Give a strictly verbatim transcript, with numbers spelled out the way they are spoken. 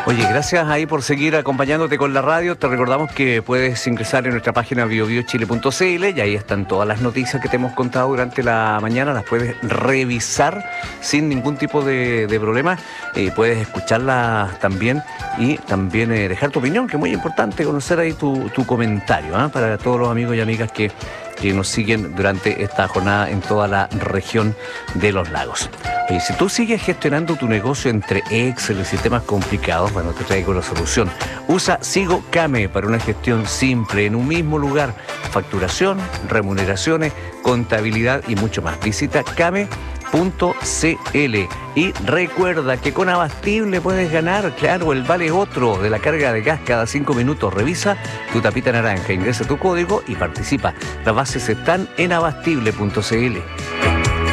Oye, gracias ahí por seguir acompañándote con la radio. Te recordamos que puedes ingresar en nuestra página bio bio chile punto c l y ahí están todas las noticias que te hemos contado durante la mañana. Las puedes revisar sin ningún tipo de, de problema. Eh, puedes escucharlas también y también eh, dejar tu opinión, que es muy importante conocer ahí tu, tu comentario, ¿eh? Para todos los amigos y amigas que, que nos siguen durante esta jornada en toda la región de los lagos. Oye, si tú sigues gestionando tu negocio entre Excel y sistemas complicados, bueno, te traigo la solución. Usa Sigo Came para una gestión simple en un mismo lugar. Facturación, remuneraciones, contabilidad y mucho más. Visita came punto c l y recuerda que con Abastible puedes ganar, claro, el vale otro de la carga de gas cada cinco minutos. Revisa tu tapita naranja, ingresa tu código y participa. Las bases están en abastible punto c l.